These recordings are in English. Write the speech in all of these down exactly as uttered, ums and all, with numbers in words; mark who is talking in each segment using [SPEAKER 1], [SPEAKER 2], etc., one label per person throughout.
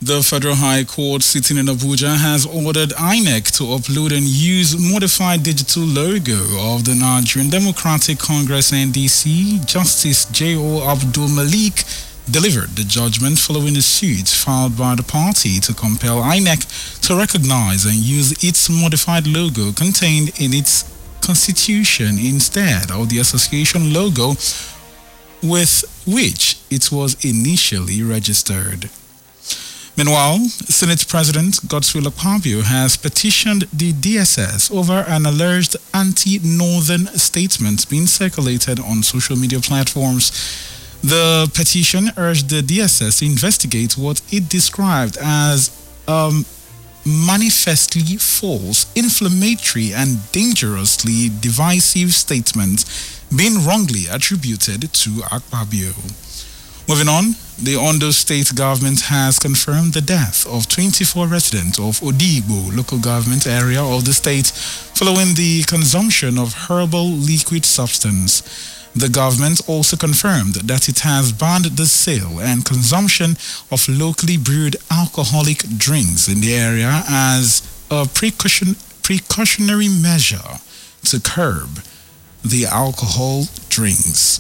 [SPEAKER 1] The Federal High Court sitting in Abuja has ordered I N E C to upload and use modified digital logo of the Nigerian Democratic Congress N D C. Justice J O Abdul Malik delivered the judgment following a suit filed by the party to compel I N E C to recognize and use its modified logo contained in its constitution instead of the association logo with which it was initially registered. Meanwhile, Senate President Godswill Akpabio has petitioned the D S S over an alleged anti-Northern statement being circulated on social media platforms. The petition urged the D S S to investigate what it described as um, manifestly false, inflammatory, and dangerously divisive statements being wrongly attributed to Akpabio. Moving on, the Ondo State government has confirmed the death of twenty-four residents of Odigbo local government area of the state following the consumption of herbal liquid substance. The government also confirmed that it has banned the sale and consumption of locally brewed alcoholic drinks in the area as a precaution, precautionary measure to curb the alcohol drinks.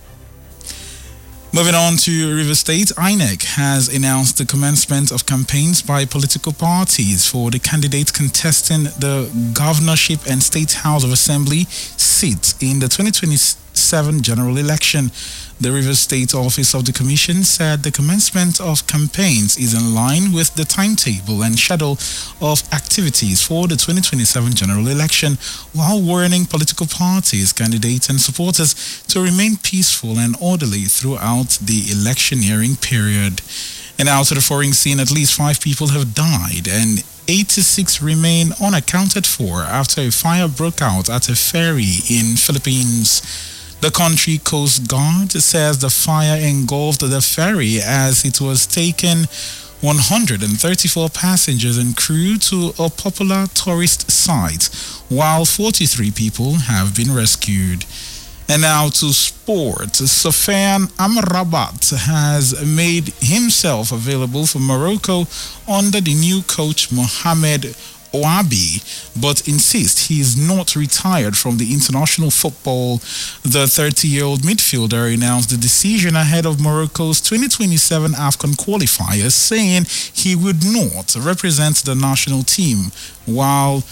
[SPEAKER 1] Moving on to River State, I N E C has announced the commencement of campaigns by political parties for the candidates contesting the governorship and State House of Assembly seats in the twenty twenty-seven general election. The River State Office of the Commission said the commencement of campaigns is in line with the timetable and schedule of activities for the twenty twenty-seven general election, while warning political parties, candidates, and supporters to remain peaceful and orderly throughout the electioneering period. And out to the foreign scene, at least five people have died and eighty-six remain unaccounted for after a fire broke out at a ferry in Philippines. The country Coast Guard says the fire engulfed the ferry as it was taking one hundred thirty-four passengers and crew to a popular tourist site, while forty-three people have been rescued. And now to sport. Sofiane Amrabat has made himself available for Morocco under the new coach Mohamed Ouabi, but insists he is not retired from the international football. The thirty-year-old midfielder announced the decision ahead of Morocco's twenty twenty-seven AFCON qualifiers, saying he would not represent the national team, while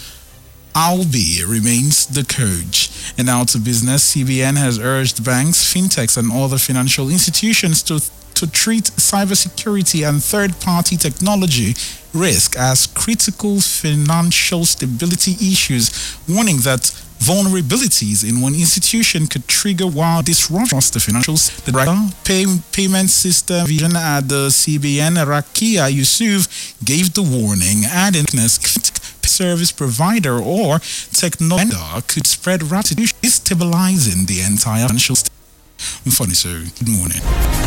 [SPEAKER 1] Ouabi remains the coach. And now to business. C B N has urged banks, fintechs, and other financial institutions to to treat cybersecurity and third-party technology risk as critical financial stability issues, warning that vulnerabilities in one institution could trigger wild disruptions to financial the director, pay, payment system vision at the C B N, Rakia Yusuf, gave the warning, adding service provider or technology could spread rapidly, destabilizing the entire financial system. Funny, sir. Good morning.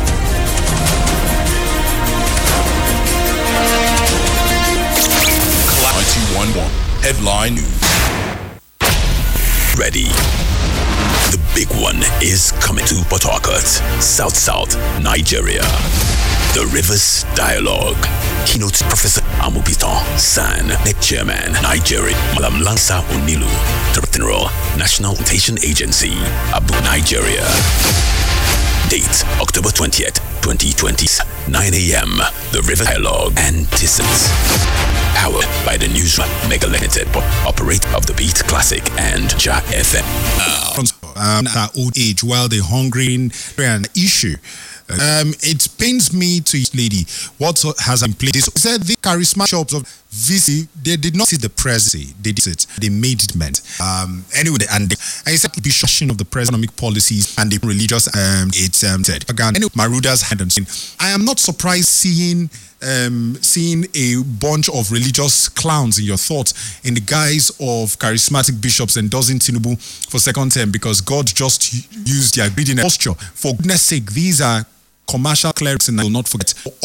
[SPEAKER 2] ninety-one point one Headline News. Ready. The big one is coming to Port Harcourt, South South, Nigeria. The Rivers Dialogue. Keynote Professor Amubiton San, N E C Chairman, Nigeria. Madam Lansa Onilu, Director General, National Orientation Agency, Abu, Nigeria. Date October twentieth, twenty twenty, nine a.m. The River Dialogue anticipates. Powered by the Newsroom Mega Limited, operator of the Beat Classic and Ja F M.
[SPEAKER 3] Um, at old age, while the hungry and issue. Um, it pains me to this lady what has been played. They said the charisma shops of V C, they did not see the presidency, they did it, they made it meant. Um, anyway, and they, I said the bishop of the economic policies and the religious, um, it's um, said. Again, anyway, Maruda's hand on saying, I am not surprised seeing um, seeing a bunch of religious clowns in your thoughts in the guise of charismatic bishops endorsing Tinubu for second term because God just used their greediness posture. For goodness sake, these are commercial clerics and I will not forget.